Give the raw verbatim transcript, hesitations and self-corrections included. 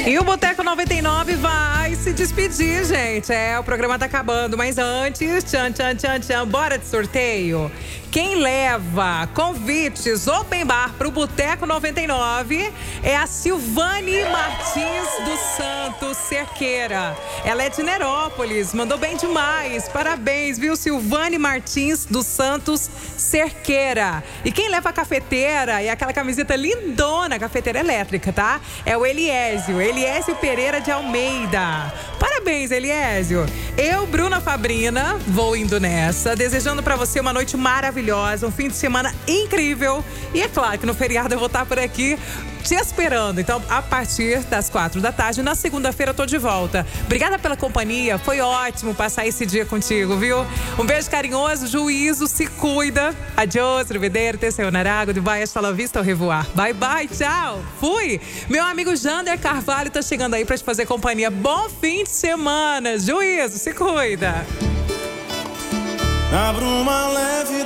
E o Boteco noventa e nove vai se despedir, gente. É, o programa tá acabando, mas antes, tchan, tchan, tchan, tchan, bora de sorteio. Quem leva convites open bar pro Boteco noventa e nove é a Silvane Martins dos Santos Cerqueira. Ela é de Nerópolis, mandou bem demais. Parabéns, viu, Silvane Martins dos Santos Cerqueira. E quem leva a cafeteira e aquela camiseta lindona, cafeteira elétrica, tá? É o Eliésio, Eliésio Pereira de Almeida. Parabéns, Eliésio. Eu, Bruna Fabrina, vou indo nessa, desejando pra você uma noite maravilhosa, um fim de semana incrível. E é claro que no feriado eu vou estar por aqui te esperando. Então, a partir das quatro da tarde, na segunda-feira eu tô de volta. Obrigada pela companhia, foi ótimo passar esse dia contigo, viu? Um beijo carinhoso, juízo, se cuida. Adiós, rivedere, teceu narago, de baia, hasta la vista, ao revoar. Bye, bye, tchau. Fui. Meu amigo Jander Carvalho tá chegando aí pra te fazer companhia. Bom fim de semana. Juízo, se cuida. Abra uma leve